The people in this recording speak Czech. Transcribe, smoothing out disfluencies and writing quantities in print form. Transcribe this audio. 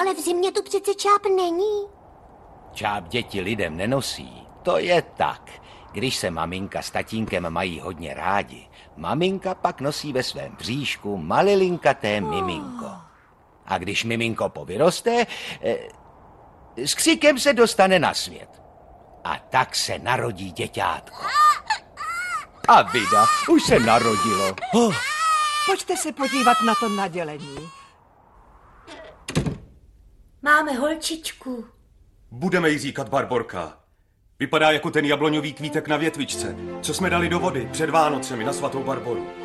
Ale v zimě tu přece čáp není. Čáp děti lidem nenosí. To je tak. Když se maminka s tatínkem mají hodně rádi, maminka pak nosí ve svém bříšku malilinkaté miminko. A když miminko povyroste, s křikem se dostane na svět. A tak se narodí děťátko. A vida, už se narodilo. Pojďte se podívat na to nadělení. Máme holčičku. Budeme jí říkat Barborka. Vypadá jako ten jabloňový kvítek na větvičce, co jsme dali do vody před Vánocemi na svatou Barboru.